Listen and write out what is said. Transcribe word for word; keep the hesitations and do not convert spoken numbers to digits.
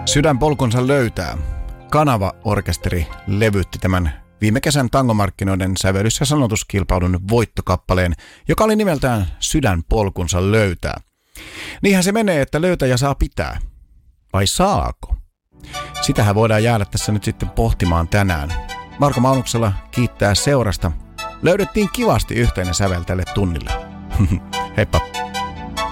Sydänpolkunsa löytää. Kanava-orkesteri levytti tämän viime kesän tangomarkkinoiden sävellys- ja sanotuskilpailun voittokappaleen, joka oli nimeltään Sydänpolkunsa löytää. Niinhän se menee, että löytäjä saa pitää. Vai saako? Sitähän voidaan jäädä tässä nyt sitten pohtimaan tänään. Marko Maunuksella kiittää seurasta. Löydettiin kivasti yhteinen sävel tälle tunnille. Heippa!